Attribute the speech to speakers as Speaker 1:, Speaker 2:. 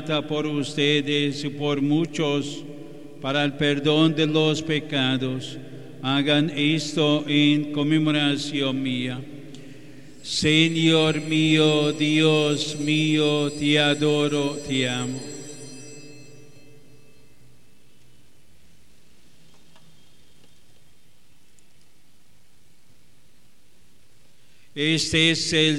Speaker 1: derramada por ustedes y por muchos para el perdón de los pecados. Hagan esto en conmemoración mía. Señor mío, Dios mío, te adoro, te amo. Este es el